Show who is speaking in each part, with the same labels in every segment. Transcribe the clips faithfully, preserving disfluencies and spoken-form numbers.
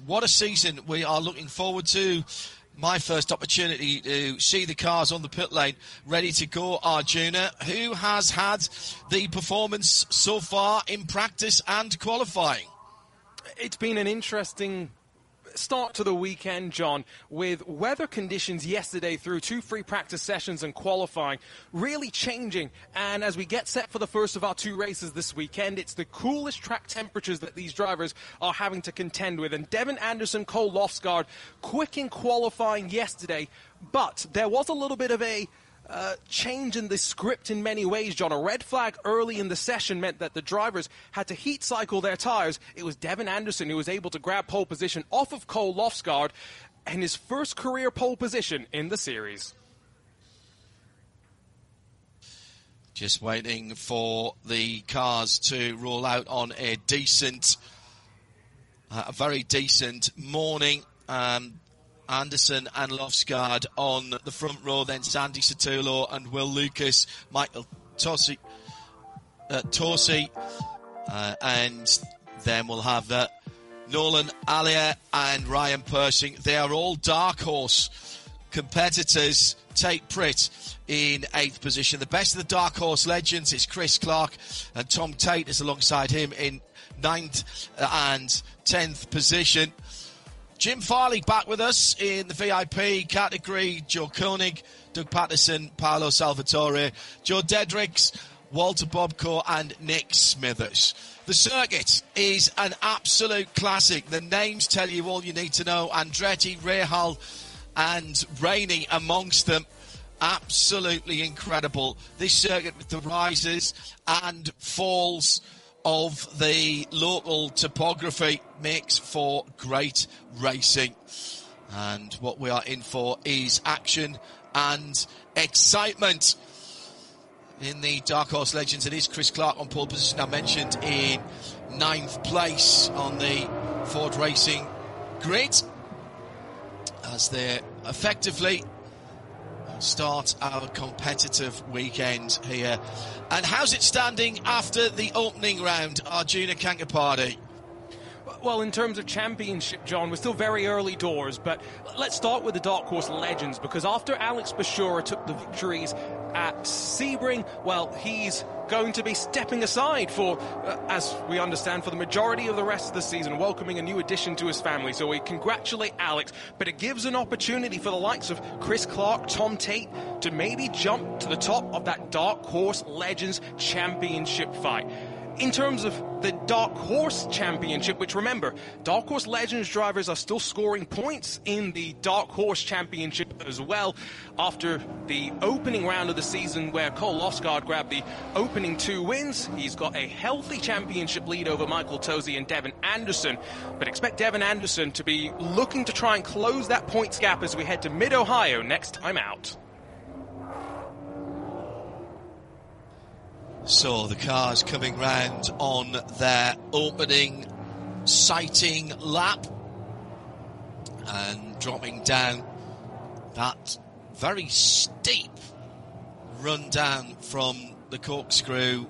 Speaker 1: what a season we are looking forward to. My first opportunity to see the cars on the pit lane ready to go, Arjuna. Who has had the performance so far in practice and qualifying?
Speaker 2: It's been an interesting start to the weekend, John, with weather conditions yesterday through two free practice sessions and qualifying really changing. And as we get set for the first of our two races this weekend, it's the coolest track temperatures that these drivers are having to contend with. And Devin Anderson, Cole Lofsgaard, quick in qualifying yesterday, but there was a little bit of a Uh, change in the script in many ways, John. A red flag early in the session meant that the drivers had to heat cycle their tires. It was Devin Anderson who was able to grab pole position off of Cole Lofsgaard and his first career pole position in the series.
Speaker 1: Just waiting for the cars to roll out on a decent, uh, a very decent morning. Um, Anderson and Lofsgaard on the front row, then Sandy Sotolo and Will Lucas, Michael Tosi, uh, Tosi, uh, and then we'll have uh, Nolan Allier and Ryan Pershing. They are all dark horse competitors. Tate Pritt in eighth position. The best of the dark horse legends is Chris Clark, and Tom Tate is alongside him in ninth and tenth position. Jim Farley back with us in the V I P category. Joe Koenig, Doug Patterson, Paolo Salvatore, Joe Dedricks, Walter Bobko and Nick Smithers. The circuit is an absolute classic. The names tell you all you need to know. Andretti, Rahal and Rainey amongst them. Absolutely incredible. This circuit with the rises and falls of the local topography makes for great racing. And what we are in for is action and excitement. In the Dark Horse Legends, it is Chris Clark on pole position. I mentioned in ninth place on the Ford Racing grid as they effectively start our competitive weekend here. And how's it standing after the opening round, Arjuna Kankapati?
Speaker 2: Well, in terms of championship, John, we're still very early doors, but let's start with the Dark Horse Legends, because after Alex Bashura took the victories at Sebring, well, he's going to be stepping aside for, uh, as we understand, for the majority of the rest of the season, welcoming a new addition to his family. So we congratulate Alex, but it gives an opportunity for the likes of Chris Clark, Tom Tate, to maybe jump to the top of that Dark Horse Legends championship fight. In terms of the Dark Horse Championship, which, remember, Dark Horse Legends drivers are still scoring points in the Dark Horse Championship as well after the opening round of the season where Cole Lofsgaard grabbed the opening two wins. He's got a healthy championship lead over Michael Tosi and Devin Anderson, but expect Devin Anderson to be looking to try and close that points gap as we head to Mid-Ohio next time out.
Speaker 1: So the cars coming round on their opening sighting lap and dropping down that very steep run down from the corkscrew.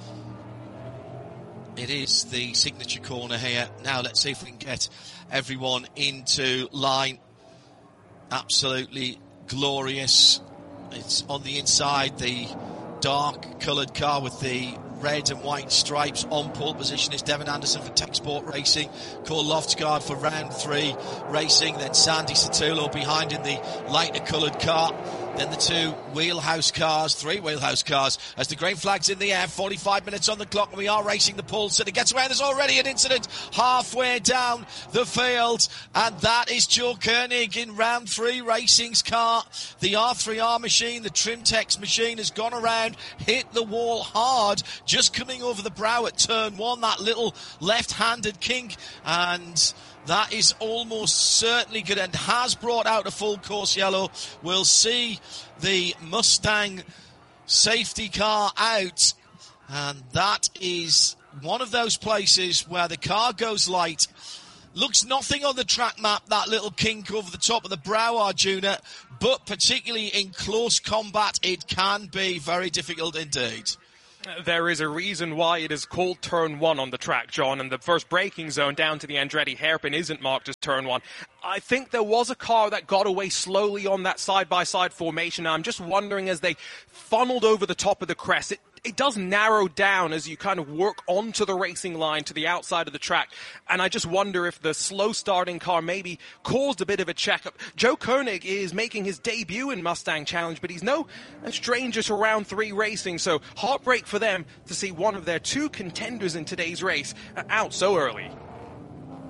Speaker 1: It is the signature corner here. Now let's see if we can get everyone into line. Absolutely glorious. It's on the inside, the dark coloured car with the red and white stripes. On pole position is Devin Anderson for Tech Sport Racing, Cole Lofsgaard for round three racing, then Sandy Sotolo behind in the lighter coloured car, then the two wheelhouse cars, three wheelhouse cars, as the green flag's in the air, forty-five minutes on the clock, and we are racing the pole, so it gets away. There's already an incident halfway down the field, and that is Joe Koenig in round three racing's car. The R three R machine, the Trimtex machine, has gone around, hit the wall hard, just coming over the brow at turn one, that little left-handed kink, and that is almost certainly good and has brought out a full course yellow. We'll see the Mustang safety car out, and that is one of those places where the car goes light. Looks nothing on the track map, that little kink over the top of the brow, Arjuna, but particularly in close combat, it can be very difficult indeed.
Speaker 2: There is a reason why it is called turn one on the track, John, and the first braking zone down to the Andretti hairpin isn't marked as turn one. I think there was a car that got away slowly on that side-by-side formation. Now, I'm just wondering, as they funneled over the top of the crest, it It does narrow down as you kind of work onto the racing line to the outside of the track. And I just wonder if the slow starting car maybe caused a bit of a checkup. Joe Koenig is making his debut in Mustang Challenge, but he's no stranger to round three racing. So heartbreak for them to see one of their two contenders in today's race out so early.